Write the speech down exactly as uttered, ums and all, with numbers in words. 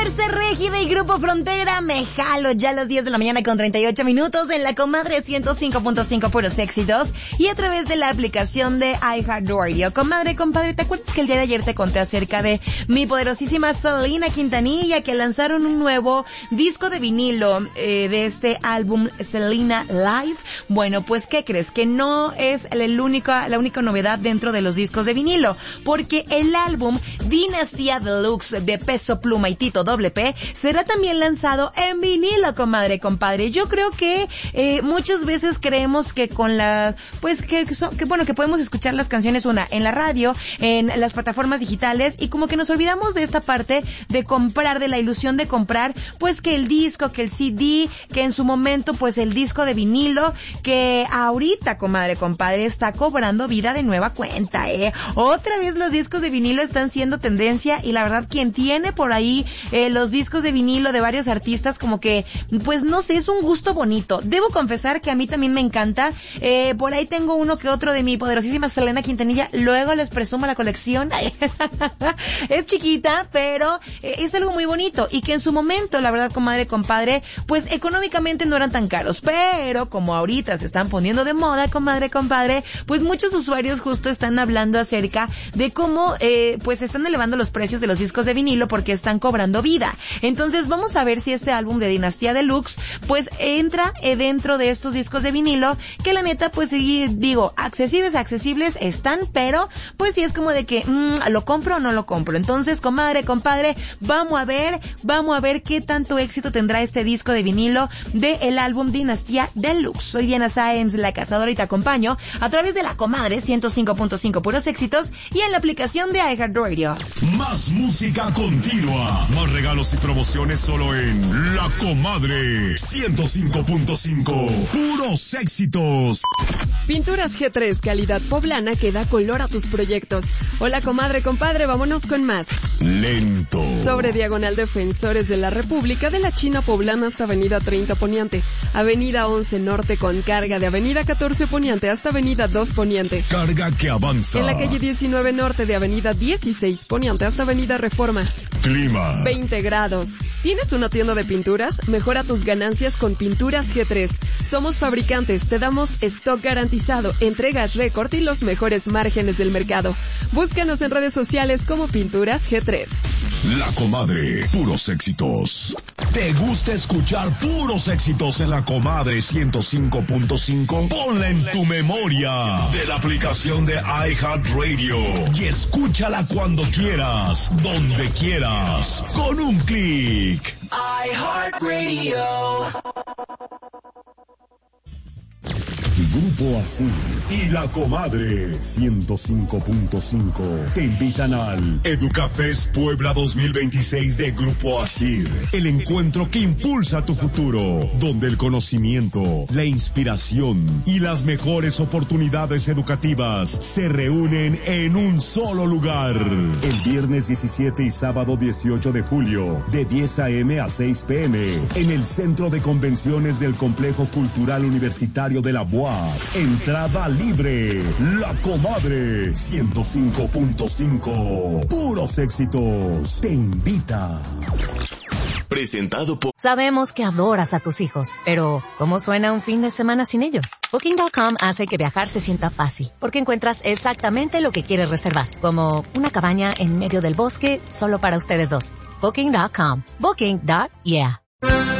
Fuerza Régida y Grupo Frontera, me jalo ya a las diez de la mañana con treinta y ocho minutos en la Comadre ciento cinco punto cinco puros éxitos y a través de la aplicación de iHeartRadio. Comadre, compadre, ¿te acuerdas que el día de ayer te conté acerca de mi poderosísima Selena Quintanilla, que lanzaron un nuevo disco de vinilo eh, de este álbum Selena Live? Bueno, pues ¿qué crees? Que no es el único, la única novedad dentro de los discos de vinilo, porque el álbum Dinastía Deluxe de Peso Pluma y Tito Doble P será también lanzado en vinilo, comadre, compadre. Yo creo que eh, muchas veces creemos que con la, pues que, que, son, que bueno, que podemos escuchar las canciones una en la radio, en las plataformas digitales, y como que nos olvidamos de esta parte de comprar, de la ilusión de comprar, pues que el disco, que el C D, que en su momento pues el disco de vinilo, que ahorita, comadre, compadre, está cobrando vida de nueva cuenta, eh. Otra vez los discos de vinilo están siendo tendencia, y la verdad quien tiene por ahí eh, los discos de vinilo de varios artistas, como que, pues no sé, es un gusto bonito. Debo confesar que a mí también me encanta. Eh, por ahí tengo uno que otro de mi poderosísima Selena Quintanilla. Luego les presumo la colección. Es chiquita, pero eh, es algo muy bonito, y que en su momento, la verdad, comadre, compadre, pues económicamente no eran tan caros, pero como ahorita se están poniendo de moda, comadre, compadre, pues muchos usuarios justo están hablando acerca de cómo eh, pues están elevando los precios de los discos de vinilo porque están cobrando vida. Entonces vamos a ver si este álbum de Dinastía Deluxe pues entra eh, dentro de estos discos de vinilo, que la neta pues sí, digo, accesibles, accesibles están, pero pues sí es como de que mmm, ¿lo compro o no lo compro? Entonces, comadre, compadre, vamos a ver, vamos a ver qué tanto éxito tendrá este disco de vinilo de el álbum Dinastía Deluxe. Soy Diana Sáenz, la cazadora, y te acompaño a través de la Comadre ciento cinco punto cinco puros éxitos y en la aplicación de iHeartRadio. Más música continua, más regalos y promociones solo en La Comadre ciento cinco punto cinco, puros éxitos. Pinturas G tres, calidad poblana que da color a tus proyectos. Hola, comadre, compadre, vámonos con más. Lento. Sobre Diagonal Defensores de la República, de la China Poblana hasta Avenida treinta Poniente, Avenida once Norte con carga de Avenida catorce Poniente hasta Avenida dos Poniente. Carga que avanza. En la calle diecinueve Norte de Avenida dieciséis Poniente hasta Avenida Reforma. Clima. veinte grados. ¿Tienes una tienda de pinturas? Mejora tus ganancias con Pinturas G tres. Somos fabricantes, te damos stock garantizado, entregas récord y los mejores márgenes del mercado. Búscanos en redes sociales como Pinturas G tres. La Comadre, puros éxitos. ¿Te gusta escuchar puros éxitos en La Comadre ciento cinco punto cinco? Ponla en tu memoria de la aplicación de iHeartRadio y escúchala cuando quieras, donde quieras, con un clic. iHeartRadio. Grupo Asir y La Comadre ciento cinco punto cinco te invitan al Educafest Puebla dos mil veintiséis de Grupo Asir, el encuentro que impulsa tu futuro, donde el conocimiento, la inspiración y las mejores oportunidades educativas se reúnen en un solo lugar. El viernes diecisiete y sábado dieciocho de julio, de diez a eme a seis pe eme, en el Centro de Convenciones del Complejo Cultural Universitario de la U A P. Entrada libre. La Comadre ciento cinco punto cinco. Puros éxitos. Te invita. Presentado por... Sabemos que adoras a tus hijos, pero ¿cómo suena un fin de semana sin ellos? Booking punto com hace que viajar se sienta fácil, porque encuentras exactamente lo que quieres reservar, como una cabaña en medio del bosque solo para ustedes dos. Booking punto com. Booking. Yeah.